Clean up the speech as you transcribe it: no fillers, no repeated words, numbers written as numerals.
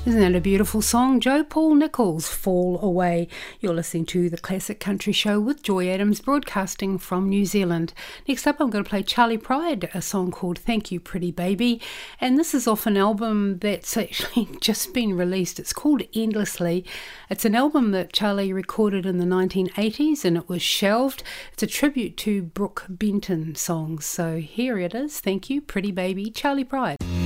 Isn't that a beautiful song? Joe Paul Nichols, Fall Away. You're listening to the Classic Country Show with Joy Adams, broadcasting from New Zealand. Next up, I'm going to play Charlie Pride, a song called Thank You Pretty Baby. And this is off an album that's actually just been released. It's called Endlessly. It's an album that Charlie recorded in the 1980s and it was shelved. It's a tribute to Brooke Benton songs. So here it is. Thank You Pretty Baby, Charlie Pride.